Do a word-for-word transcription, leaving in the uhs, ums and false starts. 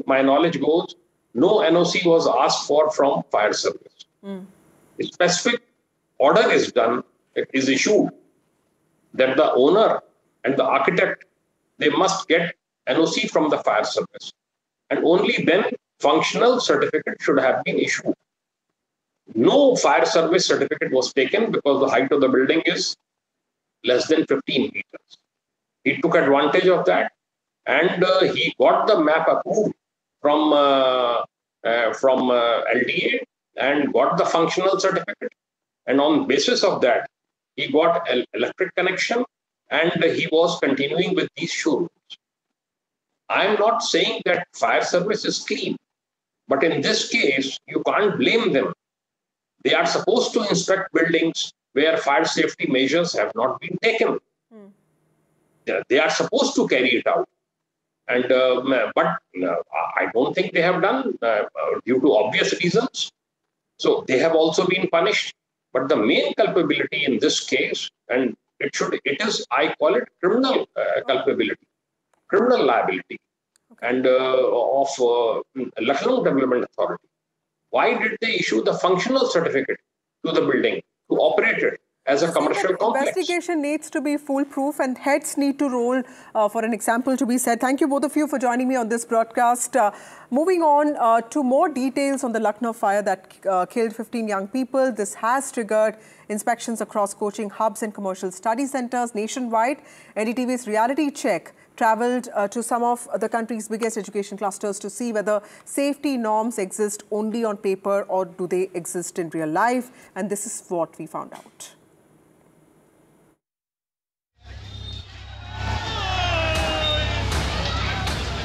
my knowledge goes, no N O C was asked for from fire service. Mm. A specific order is done, it is issued that the owner and the architect, they must get N O C from the fire service. And only then functional certificate should have been issued. No fire service certificate was taken because the height of the building is less than fifteen meters. He took advantage of that, and uh, he got the map approved from uh, uh, from uh, L D A and got the functional certificate. And on basis of that, he got an electric connection, and he was continuing with these showrooms. I am not saying that fire service is clean, but in this case, you can't blame them. They are supposed to inspect buildings where fire safety measures have not been taken. Hmm. They are supposed to carry it out. And uh, but uh, I don't think they have done uh, due to obvious reasons. So they have also been punished. But the main culpability in this case, and it should, it is, I call it criminal uh, culpability, criminal liability, okay. and uh, of uh, Lucknow Development Authority. Why did they issue the functional certificate to the building to operate it as a commercial complex? Investigation needs to be foolproof and heads need to roll uh, for an example to be said. Thank you both of you for joining me on this broadcast. Uh, moving on uh, to more details on the Lucknow fire that uh, killed fifteen young people. This has triggered inspections across coaching hubs and commercial study centers nationwide. N D T V's reality check travelled uh, to some of the country's biggest education clusters to see whether safety norms exist only on paper or do they exist in real life. And this is what we found out.